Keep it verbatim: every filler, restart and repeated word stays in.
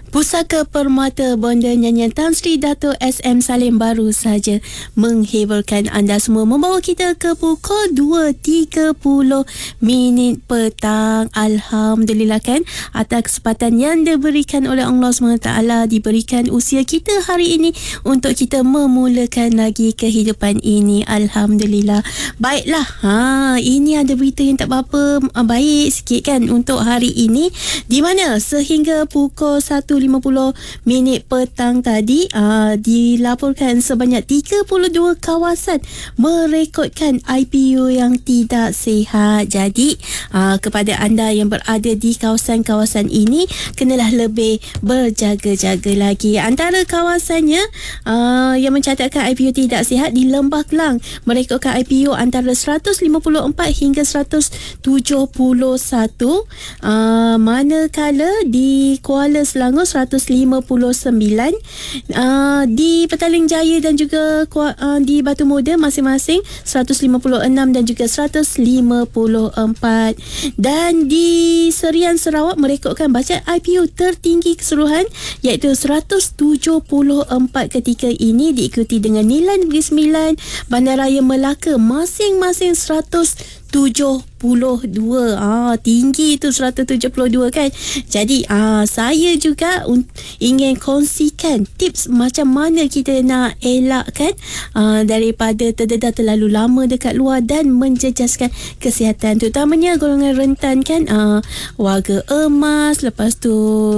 Pusaka Permata Bonda nyanyian Tan Sri Dato' S M Salim baru saja menghiburkan anda semua, membawa kita ke pukul dua tiga puluh minit petang. Alhamdulillah kan, atas kesempatan yang diberikan oleh Allah subhanahu wa taala, diberikan usia kita hari ini untuk kita memulakan lagi kehidupan ini. Alhamdulillah. Baiklah, ha, ini ada berita yang tak apa-apa, baik sikit kan untuk hari ini, di mana sehingga pukul satu lima puluh minit petang tadi aa, dilaporkan sebanyak tiga puluh dua kawasan merekodkan I P U yang tidak sihat. Jadi aa, kepada anda yang berada di kawasan-kawasan ini, kenalah lebih berjaga-jaga lagi. Antara kawasannya aa, yang mencatatkan I P U tidak sihat di Lembah Kelang merekodkan I P U antara seratus lima puluh empat hingga seratus tujuh puluh satu, aa, manakala di Kuala Selangor seratus lima puluh sembilan, uh, di Petaling Jaya dan juga uh, di Batu Muda masing-masing seratus lima puluh enam dan juga seratus lima puluh empat, dan di Serian Sarawak merekodkan bacaan I P U tertinggi keseluruhan iaitu seratus tujuh puluh empat ketika ini, diikuti dengan Nilan Negeri Sembilan, Bandaraya Melaka masing-masing seratus tujuh puluh dua. Ah, tinggi tu seratus tujuh puluh dua kan. Jadi ah, saya juga un- ingin kongsikan tips macam mana kita nak elakkan ah, daripada terdedah terlalu lama dekat luar dan menjejaskan kesihatan, terutamanya golongan rentan kan, ah, warga emas, lepas tu